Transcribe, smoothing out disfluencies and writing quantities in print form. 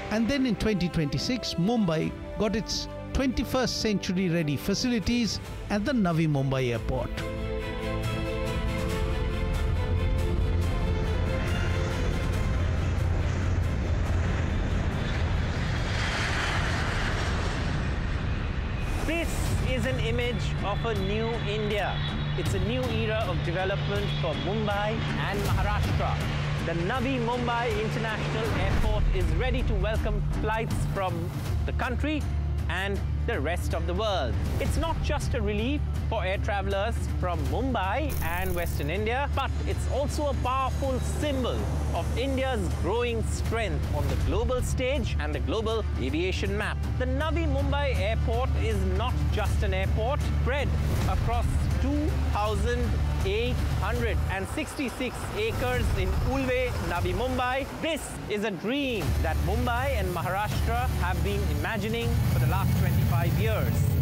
And then in 2026, Mumbai got its 21st century ready facilities at the Navi Mumbai Airport. This is an image of a new India. It's a new era of development for Mumbai and Maharashtra. The Navi Mumbai International Airport is ready to welcome flights from the country and the rest of the world. It's not just a relief for air travelers from Mumbai and Western India, but it's also a powerful symbol of India's growing strength on the global stage and the global aviation map. The Navi Mumbai Airport is not just an airport spread across 2,866 acres in Ulve, Navi Mumbai. This is a dream that Mumbai and Maharashtra have been imagining for the last 25 years.